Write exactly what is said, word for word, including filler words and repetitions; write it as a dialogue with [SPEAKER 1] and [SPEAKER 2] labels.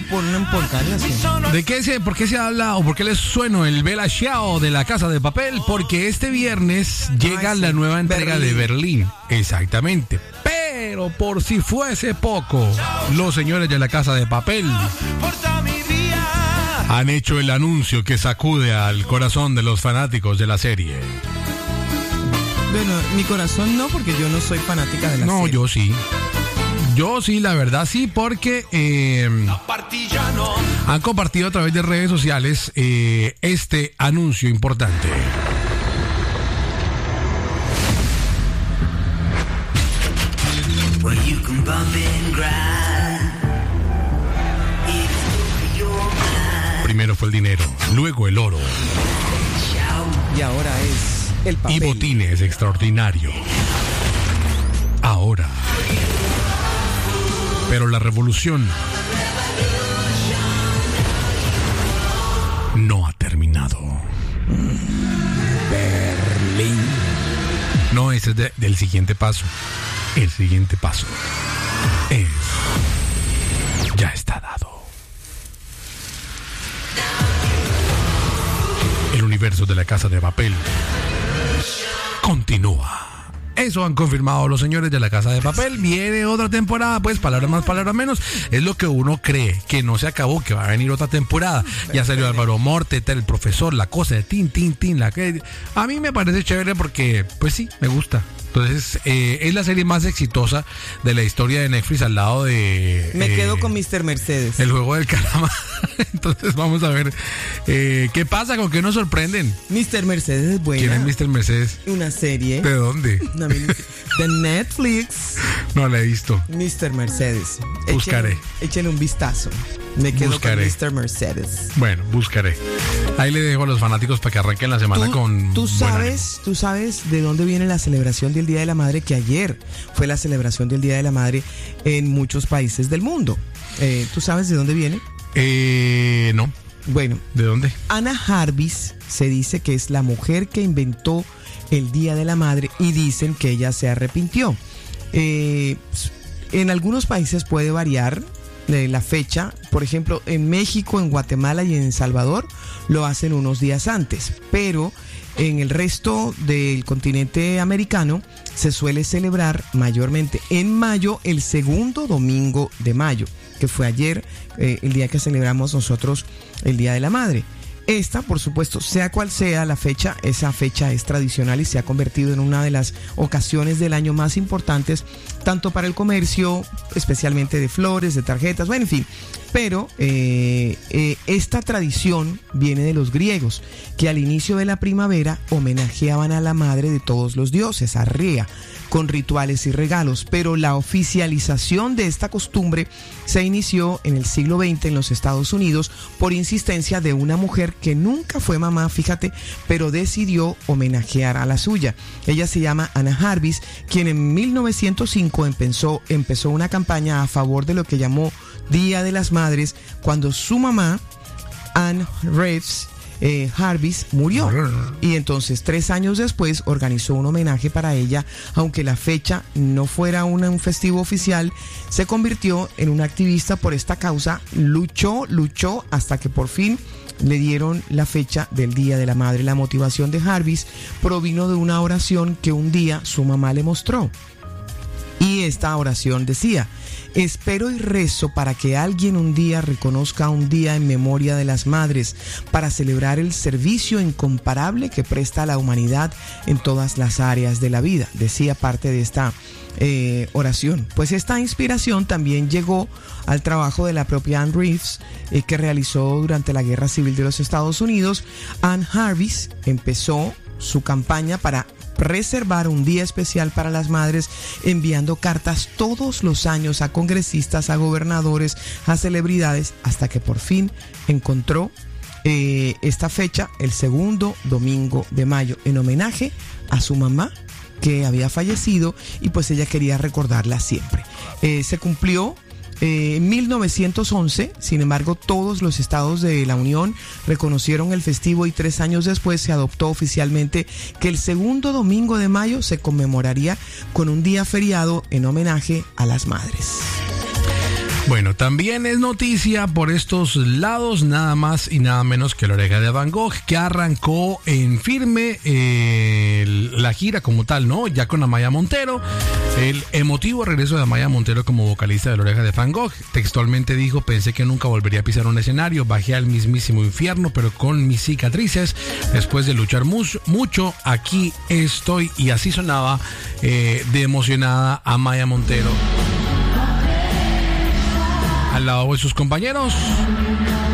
[SPEAKER 1] ponen por cara así.
[SPEAKER 2] ¿De qué se, por qué se habla o por qué les sueno el Bella Ciao de La Casa de Papel? Porque este viernes llega
[SPEAKER 1] Ay, sí.
[SPEAKER 2] la nueva entrega
[SPEAKER 1] Berlín.
[SPEAKER 2] de Berlín. Exactamente. Pero por si fuese poco, los señores de La Casa de Papel han hecho el anuncio que sacude al corazón de los fanáticos de la serie.
[SPEAKER 1] Bueno, mi corazón no, porque yo no soy fanática de la
[SPEAKER 2] No,
[SPEAKER 1] serie.
[SPEAKER 2] yo sí. Yo sí, la verdad sí, porque eh, han compartido a través de redes sociales eh, este anuncio importante. Primero fue el dinero, luego el oro
[SPEAKER 1] Y ahora es el papel.
[SPEAKER 2] y botines extraordinario. Ahora. Pero la revolución no ha terminado.
[SPEAKER 1] Berlín.
[SPEAKER 2] No, ese es de- del siguiente paso. El siguiente paso es... Ya está dado. El universo de La Casa de Papel continúa. Eso han confirmado los señores de La Casa de Papel. Viene otra temporada, pues palabras más, palabras menos. Es lo que uno cree, que no se acabó, que va a venir otra temporada. Ya salió Álvaro Morte, el profesor, la cosa de tin, tin, tin. La que... A mí me parece chévere porque, pues sí, me gusta. Entonces, eh, es la serie más exitosa de la historia de Netflix al lado de...
[SPEAKER 1] Me
[SPEAKER 2] eh,
[SPEAKER 1] quedo con mister Mercedes.
[SPEAKER 2] El juego del calamar. Entonces vamos a ver eh, qué pasa, con qué nos sorprenden.
[SPEAKER 1] mister Mercedes es buena.
[SPEAKER 2] ¿Quién es mister Mercedes?
[SPEAKER 1] Una serie.
[SPEAKER 2] ¿De dónde?
[SPEAKER 1] Una mini- de Netflix.
[SPEAKER 2] No la he visto.
[SPEAKER 1] mister Mercedes.
[SPEAKER 2] Buscaré.
[SPEAKER 1] Échale, échale un vistazo. Me quedo
[SPEAKER 2] Buscaré.
[SPEAKER 1] con mister Mercedes.
[SPEAKER 2] Bueno, buscaré. Ahí le dejo a los fanáticos para que arranquen la semana
[SPEAKER 1] ¿Tú,
[SPEAKER 2] con...
[SPEAKER 1] tú
[SPEAKER 2] buen
[SPEAKER 1] sabes, tú sabes de dónde viene la celebración del Día de la Madre, que ayer fue la celebración del Día de la Madre en muchos países del mundo. Eh, ¿Tú sabes de dónde viene?
[SPEAKER 2] ánimo. Eh, no.
[SPEAKER 1] Bueno,
[SPEAKER 2] ¿De dónde?
[SPEAKER 1] Anna Jarvis se dice que es la mujer que inventó el Día de la Madre y dicen que ella se arrepintió. Eh, en algunos países puede variar eh, la fecha. Por ejemplo, en México, en Guatemala y en El Salvador lo hacen unos días antes, pero en el resto del continente americano se suele celebrar mayormente en mayo, el segundo domingo de mayo, que fue ayer, eh, el día que celebramos nosotros el Día de la Madre. Esta, por supuesto, sea cual sea la fecha, esa fecha es tradicional y se ha convertido en una de las ocasiones del año más importantes, tanto para el comercio, especialmente de flores, de tarjetas, bueno, en fin. Pero eh, eh, esta tradición viene de los griegos, que al inicio de la primavera homenajeaban a la madre de todos los dioses, a Rea, con rituales y regalos, pero la oficialización de esta costumbre se inició en el siglo veinte en los Estados Unidos por insistencia de una mujer que nunca fue mamá, fíjate, pero decidió homenajear a la suya. Ella se llama Anna Jarvis, quien en mil novecientos cinco empezó, empezó una campaña a favor de lo que llamó Día de las Madres, cuando su mamá, Anne Reeves Eh, Jarvis, murió, y entonces tres años después organizó un homenaje para ella. Aunque la fecha no fuera una, un festivo oficial, se convirtió en una activista por esta causa. Luchó, luchó hasta que por fin le dieron la fecha del Día de la Madre. La motivación de Jarvis provino de una oración que un día su mamá le mostró, y esta oración decía: espero y rezo para que alguien un día reconozca un día en memoria de las madres, para celebrar el servicio incomparable que presta a la humanidad en todas las áreas de la vida, decía parte de esta eh, oración. Pues esta inspiración también llegó al trabajo de la propia Anne Reeves, eh, que realizó durante la Guerra Civil de los Estados Unidos. Anne Jarvis empezó su campaña para reservar un día especial para las madres, enviando cartas todos los años a congresistas, a gobernadores, a celebridades, hasta que por fin encontró eh, esta fecha, el segundo domingo de mayo, en homenaje a su mamá, que había fallecido, y pues ella quería recordarla siempre. Eh, se cumplió Eh, en mil novecientos once, sin embargo, todos los estados de la Unión reconocieron el festivo, y tres años después se adoptó oficialmente que el segundo domingo de mayo se conmemoraría con un día feriado en homenaje a las madres.
[SPEAKER 2] Bueno, también es noticia por estos lados, nada más y nada menos que La Oreja de Van Gogh, que arrancó en firme eh, la gira como tal, ¿no? Ya con Amaya Montero, el emotivo regreso de Amaya Montero como vocalista de La Oreja de Van Gogh. Textualmente dijo: pensé que nunca volvería a pisar un escenario, bajé al mismísimo infierno, pero con mis cicatrices, después de luchar mucho, mucho aquí estoy. Y así sonaba eh, de emocionada Amaya Montero al lado de sus compañeros.